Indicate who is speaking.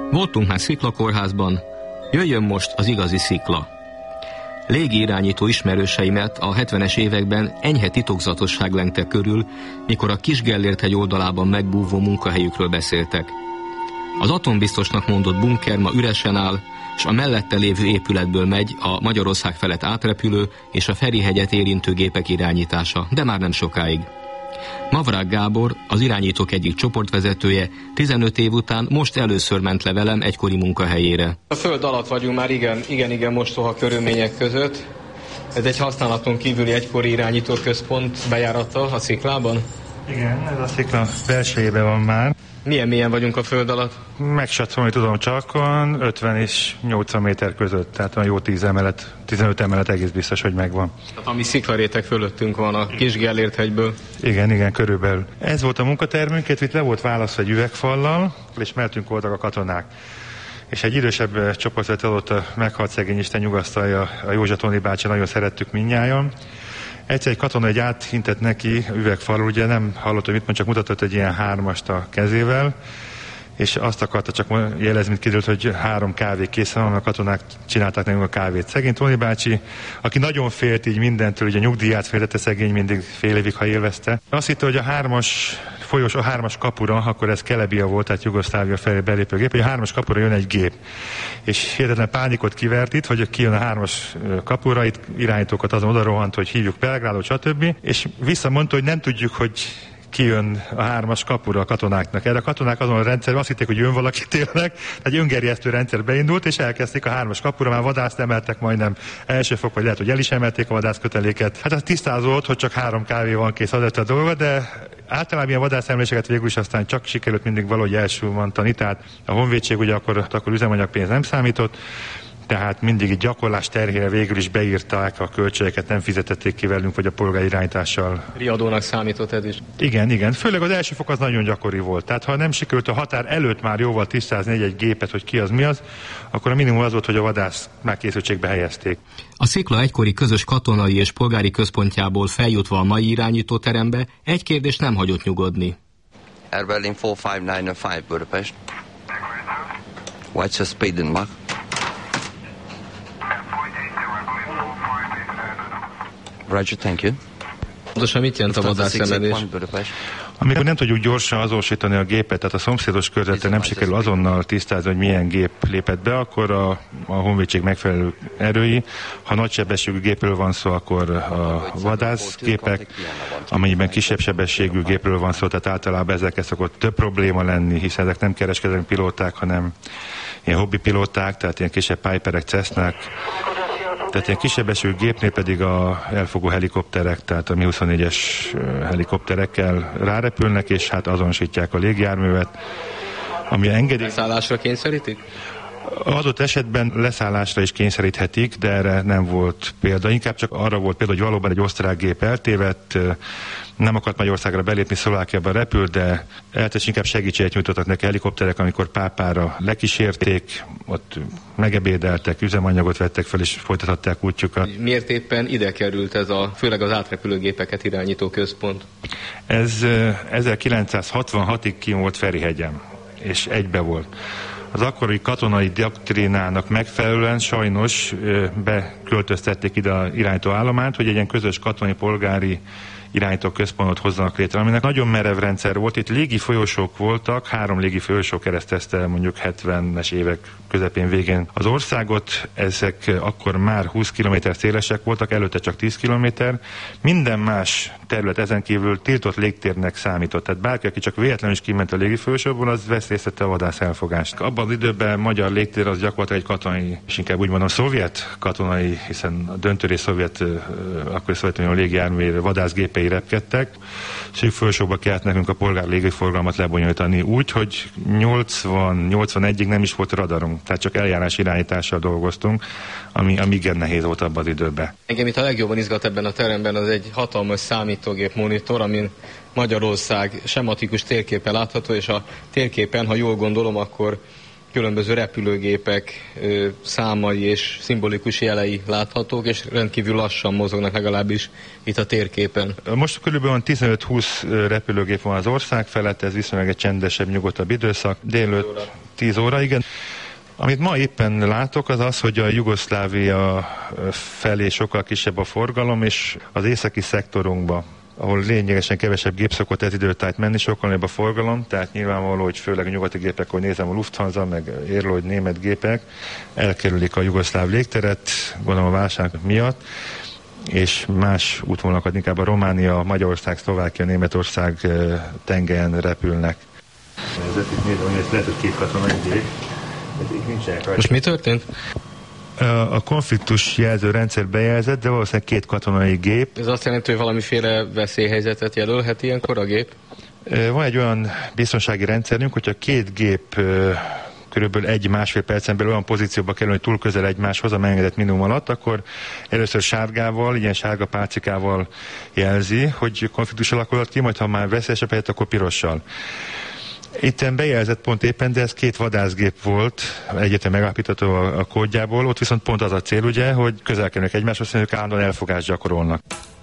Speaker 1: Voltunk már sziklakórházban, jöjjön most az igazi szikla. Légirányító ismerőseimet a 70-es években enyhe titokzatosság lengte körül, mikor a Kis-Gellért-hegy oldalában megbúvó munkahelyükről beszéltek. Az atombiztosnak mondott bunker ma üresen áll, és a mellette lévő épületből megy a Magyarország felett átrepülő és a Ferihegyet érintő gépek irányítása, de már nem sokáig. Mavrák Gábor, az irányítók egyik csoportvezetője, 15 év után most először ment le velem egykori munkahelyére. A föld alatt vagyunk már igen mostoha körülmények között. Ez egy használaton kívüli egykori irányítóközpont bejárata a sziklában?
Speaker 2: Igen, ez a szikla belsejében van már.
Speaker 1: Milyen mélyen vagyunk a föld alatt?
Speaker 2: Megsattolni tudom csak 50 és 80 méter között, tehát a jó 15 emelet egész biztos, hogy megvan.
Speaker 1: Tehát ami sziklaréteg fölöttünk van a Kis-Gellért-hegyből.
Speaker 2: Igen, körülbelül. Ez volt a munkatermünk, itt le volt választva egy üvegfallal, és mellettünk voltak a katonák. És egy idősebb csoportvezető adott a meghalt szegény, Isten nyugasztalja, a Józsa Tóni bácsi, nagyon szerettük mindnyájan. Egyszer egy katona áthintett neki üvegfalról, ugye nem hallott, hogy mit mond, csak mutatott egy ilyen 3-ast a kezével, és azt akarta csak jelezni, mint kiderült, hogy 3 kávé készen van, a katonák csinálták nekünk a kávét. Szegény Tóni bácsi, aki nagyon félt így mindentől, ugye a nyugdíját féltette szegény, mindig fél évig, ha élvezte. Azt hitte, hogy a 3-as folyós, a 3-as kapura, akkor ez Kelebia volt, tehát Jugoszlávia felé belépő gép, hogy a 3-as kapura jön egy gép. És hihetetlen pánikot kivert itt, hogy kijön a 3-as kapura, itt irányítókat azon oda rohant, hogy hívjuk Belgrádot, stb. És visszamondta, hogy nem tudjuk, hogy kijön a 3-as kapura a katonáknak. Erre a katonák azon a rendszerben azt hitték, hogy jön valaki tényleg, egy öngerjesztő rendszer beindult, és elkezdték a 3-as kapura, már vadászt emeltek majdnem első fok, vagy lehet, hogy el is emelték a vadászköteléket. Hát az tisztázott, hogy csak 3 kávé van kész, az lett a dolga, de általában ilyen vadászemléseket végül is aztán csak sikerült mindig valahogy elsúlymontani, tehát a honvédség ugye akkor üzemanyagpénz nem számított, tehát mindig egy gyakorlás terhére végül is beírták a költségeket, nem fizetették ki velünk, vagy a polgári irányítással.
Speaker 1: Riadónak számított ez is.
Speaker 2: Igen. Főleg az első fok az nagyon gyakori volt. Tehát ha nem sikerült a határ előtt már jóval tisztázni egy gépet, hogy ki az, mi az, akkor a minimum az volt, hogy a vadász már készültségbe helyezték.
Speaker 1: A szikla egykori közös katonai és polgári központjából feljutva a mai irányítóterembe egy kérdés nem hagyott nyugodni.
Speaker 3: Air Berlin 45905 Budapest. What's your speed in Mach? Roger, thank you.
Speaker 1: Pontosan mit jelent a vadászemelés?
Speaker 2: Amikor nem tudjuk gyorsan azonosítani a gépet, tehát a szomszédos körzetben nem sikerül azonnal tisztázni, hogy milyen gép lépett be, akkor a honvédség megfelelő erői, ha nagy sebességű gépről van szó, akkor a vadászgépek, amennyiben kisebb sebességű gépről van szó, tehát általában ezekkel szokott több probléma lenni, hiszen ezek nem kereskedelmi pilóták, hanem ilyen hobbi pilóták, tehát ilyen kisebb Piperek, Cessnák. Tehát ilyen kisebbeső gépnél pedig a elfogó helikopterek, tehát a Mi-24-es helikopterekkel rárepülnek, és hát azonosítják a légjárművet, ami engedély...
Speaker 1: Leszállásra kényszerítik?
Speaker 2: Adott esetben leszállásra is kényszeríthetik, de erre nem volt példa. Inkább csak arra volt példa, hogy valóban egy osztrák gép eltévedt, nem akart Magyarországra belépni, Szlovákiába repült, de inkább segítséget nyújtottak neki helikopterek, amikor Pápára lekísérték, ott megebédeltek, üzemanyagot vettek fel, és folytathatták útjukat.
Speaker 1: Miért éppen ide került ez főleg az átrepülőgépeket irányító központ?
Speaker 2: Ez 1966-ig ki volt Ferihegyen, és egybe volt. Az akkori katonai doktrínának megfelelően sajnos beköltöztették ide az irányító állományt, hogy egy ilyen közös katonai polgári irányító központot hozzanak létre, aminek nagyon merev rendszer volt. Itt légi folyosók voltak, 3 légi folyosó keresztezte mondjuk 70-es évek közepén végén az országot. Ezek akkor már 20 km szélesek voltak, előtte csak 10 km. Minden más terület ezen kívül tiltott légtérnek számított. Tehát bárki, aki csak véletlenül is kiment a légi folyosóból, az veszélyeztette a vadász elfogást. Abban az időben magyar légtér az gyakorlatilag egy katonai, és inkább úgy mondom szovjet katonai, hiszen a döntőrész szovjet, akkor Szovjetunió légjárművére vadászgépei repkedtek. Szűk folyosóba kellett nekünk a polgár légiforgalmat lebonyolítani úgy, hogy 80-81-ig nem is volt radarunk, tehát csak eljárás irányítással dolgoztunk, ami igen nehéz volt abban az időben.
Speaker 1: Engem itt a legjobban izgat ebben a teremben az egy hatalmas számítógép monitor, amin Magyarország sematikus térképe látható, és a térképen, ha jól gondolom, akkor különböző repülőgépek számai és szimbolikus jelei láthatók, és rendkívül lassan mozognak legalábbis itt a térképen.
Speaker 2: Most körülbelül 15-20 repülőgép van az ország felett, ez viszonylag egy csendesebb, nyugodtabb időszak. Délőtt 10 óra, igen. Amit ma éppen látok, az az, hogy a Jugoszlávia felé sokkal kisebb a forgalom, és az északi szektorunkba, ahol lényegesen kevesebb gép szokott ez időt át menni, sokkal nagyobb a forgalom, tehát nyilvánvaló, hogy főleg a nyugati gépek, hogy nézem a Lufthansa, meg Airloid német gépek, elkerülik a jugoszláv légteret, gondolom a válság miatt, és más útvonalakat inkább a Románia, Magyarország, Szlovákia, Németország tengelyen repülnek. Ez lehet, hogy 2 katonai gép.
Speaker 1: Most mi történt?
Speaker 2: A konfliktus jelző rendszer bejelzett, de valószínűleg 2 katonai gép.
Speaker 1: Ez azt jelenti, hogy valamiféle veszélyhelyzetet jelölhet ilyenkor a gép?
Speaker 2: Van egy olyan biztonsági rendszerünk, hogyha 2 gép körülbelül 1-1,5 percen belül olyan pozícióba kerül, hogy túl közel egymáshoz a megengedett minimum alatt, akkor először sárgával, ilyen sárga pálcikával jelzi, hogy konfliktus alakulhat ki, majd ha már veszélyesebb helyett, akkor pirossal. Itten bejelzett pont éppen, de ez 2 vadászgép volt, egyetem megállapítható a kódjából, ott viszont pont az a cél, ugye, hogy közel kerülnek egymáshoz, hogy ők állandóan elfogást gyakorolnak.